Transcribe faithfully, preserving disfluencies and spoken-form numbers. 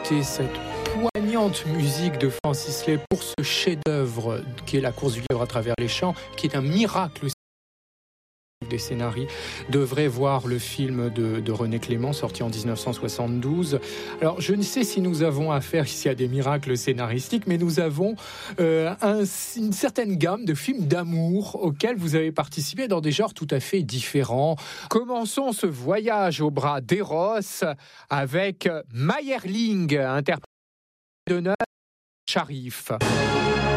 écouter cette poignante musique de Francis Lay pour ce chef-d'œuvre qui est La course du lièvre à travers les champs, qui est un miracle des scénarii, devrait voir le film de, de René Clément sorti en dix-neuf cent soixante-douze. Alors je ne sais si nous avons affaire ici à des miracles scénaristiques, mais nous avons euh, un, une certaine gamme de films d'amour auxquels vous avez participé dans des genres tout à fait différents. Commençons ce voyage au bras d'Eros avec Mayerling, interprète de Sharif.